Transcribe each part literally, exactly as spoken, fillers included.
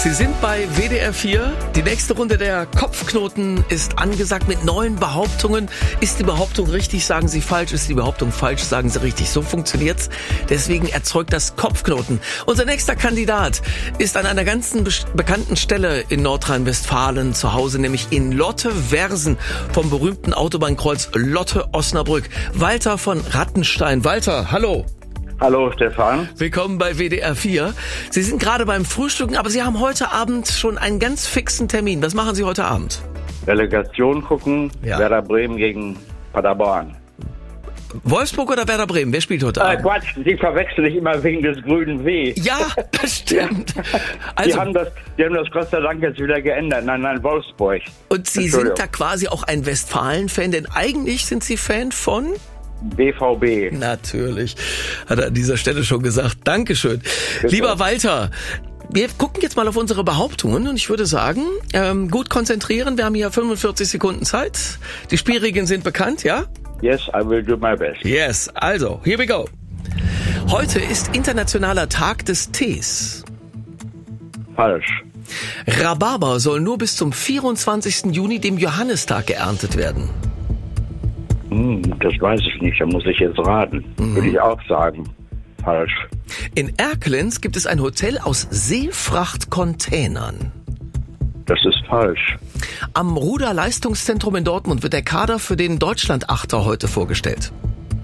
Sie sind bei W D R vier. Die nächste Runde der Kopfknoten ist angesagt mit neuen Behauptungen. Ist die Behauptung richtig, sagen Sie falsch. Ist die Behauptung falsch, sagen Sie richtig. So funktioniert's. Deswegen erzeugt das Kopfknoten. Unser nächster Kandidat ist an einer ganzen be- bekannten Stelle in Nordrhein-Westfalen zu Hause, nämlich in Lotte-Wersen vom berühmten Autobahnkreuz Lotte-Osnabrück. Walter von Rattenstein. Walter, hallo. Hallo Stefan. Willkommen bei W D R vier. Sie sind gerade beim Frühstücken, aber Sie haben heute Abend schon einen ganz fixen Termin. Was machen Sie heute Abend? Relegation gucken, ja. Werder Bremen gegen Paderborn. Wolfsburg oder Werder Bremen? Wer spielt heute äh, Abend? Quatsch, Sie verwechseln sich immer wegen des grünen W. Ja, das stimmt. Ja. Also, die, haben das, die haben das Gott sei Dank jetzt wieder geändert. Nein, nein, Wolfsburg. Und Sie sind da quasi auch ein Westfalen-Fan, denn eigentlich sind Sie Fan von... B V B. Natürlich, hat er an dieser Stelle schon gesagt. Dankeschön. Bitte. Lieber Walter, wir gucken jetzt mal auf unsere Behauptungen und ich würde sagen, ähm, gut konzentrieren. Wir haben hier fünfundvierzig Sekunden Zeit. Die Spielregeln sind bekannt, ja? Yes, I will do my best. Yes, also, here we go. Heute ist Internationaler Tag des Tees. Falsch. Rhabarber soll nur bis zum vierundzwanzigsten Juni, dem Johannistag, geerntet werden. Hm, das weiß ich nicht, da muss ich jetzt raten. Mhm. Würde ich auch sagen. Falsch. In Erkelenz gibt es ein Hotel aus Seefrachtcontainern. Das ist falsch. Am Ruderleistungszentrum in Dortmund wird der Kader für den Deutschlandachter heute vorgestellt.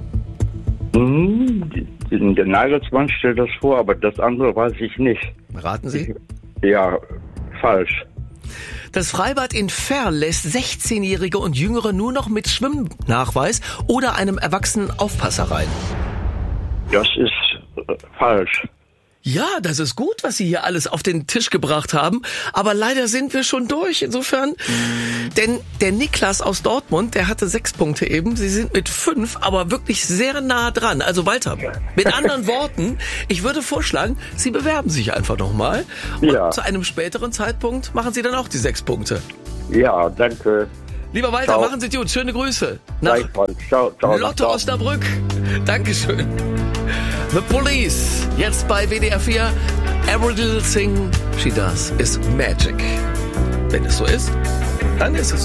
Hm, der Nagelsmann stellt das vor, aber das andere weiß ich nicht. Raten Sie? Ja, falsch. Das Freibad in Verl lässt sechzehnjährige und Jüngere nur noch mit Schwimmnachweis oder einem erwachsenen Aufpasser rein. Das ist äh, falsch. Ja, das ist gut, was Sie hier alles auf den Tisch gebracht haben. Aber leider sind wir schon durch. Insofern, denn der Niklas aus Dortmund, der hatte sechs Punkte eben. Sie sind mit fünf, aber wirklich sehr nah dran. Also Walter, mit anderen Worten, ich würde vorschlagen, Sie bewerben sich einfach nochmal. Und ja. Zu einem späteren Zeitpunkt machen Sie dann auch die sechs Punkte. Ja, danke. Lieber Walter, ciao. Machen Sie gut. Schöne Grüße. Nach ciao, ciao, Lotte Osnabrück. Dankeschön. The Police, jetzt bei W D R vier. Every little thing she does is magic. Wenn es so ist, dann ist es so.